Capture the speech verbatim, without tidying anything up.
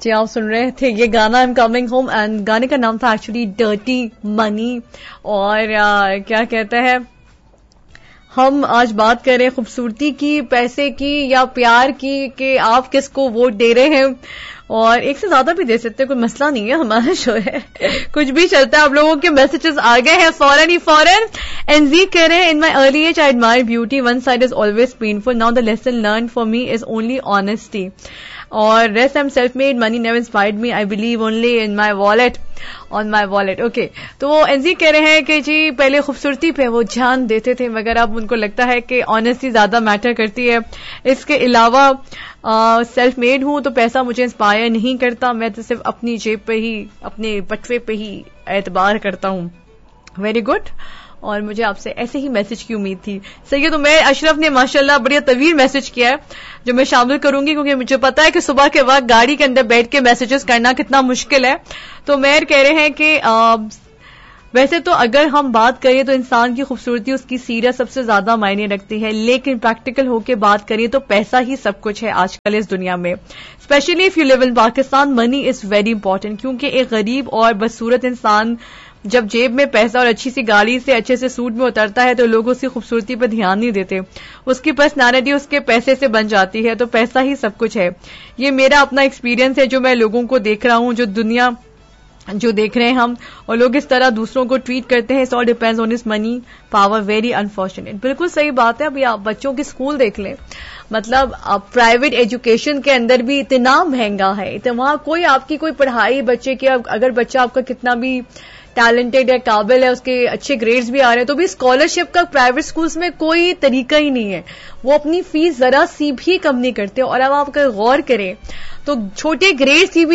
जी, आप सुन रहे थे ये गाना I am coming home, and गाने का नाम था एक्चुअली डर्टी मनी। और आ, क्या कहते हैं, हम आज बात कर रहे हैं खूबसूरती की, पैसे की या प्यार की, कि आप किसको वोट दे रहे हैं। और एक से ज्यादा भी दे सकते हैं, कोई मसला नहीं है, हमारा शो है, कुछ भी चलता है। आप लोगों के मैसेजेस आ गए हैं फौरन ही फौरन। एनजी कह रहे हैं, इन my early as I admire beauty, one side is always painful, now the lesson learn for me is only honesty, और rest I am self made, money never inspired me, I believe only in my wallet, on my wallet. Okay, तो वो NG कह रहे हैं कि जी पहले खूबसूरती पे वो ध्यान देते थे, मगर अब उनको लगता है कि ऑनेस्टी ज्यादा मैटर करती है। इसके अलावा सेल्फ मेड हूं तो पैसा मुझे इंस्पायर नहीं करता, मैं तो सिर्फ अपनी जेब पे ही, अपने बटवे पे ही एतबार करता हूं। वेरी गुड, और मुझे आपसे ऐसे ही मैसेज की उम्मीद थी। सही है, तो मैं अशरफ ने माशाल्लाह बढ़िया तवील मैसेज किया है जो मैं शामिल करूंगी, क्योंकि मुझे पता है कि सुबह के वक्त गाड़ी के अंदर बैठ के मैसेजेस करना कितना मुश्किल है। तो मेयर कह रहे हैं कि आ, वैसे तो अगर हम बात करें तो इंसान की खूबसूरती, उसकी सीरत सबसे ज्यादा मायने रखती है, लेकिन प्रैक्टिकल होकर बात करें तो पैसा ही सब कुछ है आजकल इस दुनिया में। Specially if you live in Pakistan, money is very important, क्योंकि एक गरीब और बदसूरत इंसान जब जेब में पैसा और अच्छी सी गाड़ी से अच्छे से सूट में उतरता है तो लोग उसकी खूबसूरती पर ध्यान नहीं देते, उसकी पर्सनालिटी उसके पैसे से बन जाती है। तो पैसा ही सब कुछ है, ये मेरा अपना एक्सपीरियंस है जो मैं लोगों को देख रहा हूं, जो दुनिया जो देख रहे हैं हम, और लोग इस तरह दूसरों को ट्रीट करते हैं। It's all depends on his money power, very unfortunate. बिल्कुल सही बात है। अभी आप बच्चों के स्कूल देख लें, मतलब प्राइवेट एजुकेशन के अंदर भी इतना महंगा है, तो वहां कोई आपकी कोई पढ़ाई बच्चे की, अगर बच्चा आपका कितना भी टैलेंटेड है, काबिल है, उसके अच्छे ग्रेड्स भी आ रहे हैं, तो भी स्कॉलरशिप का प्राइवेट स्कूल्स में कोई तरीका ही नहीं है। वो अपनी फीस जरा सी भी कम नहीं करते। और अब आप अगर गौर करें तो छोटे ग्रेड्स की भी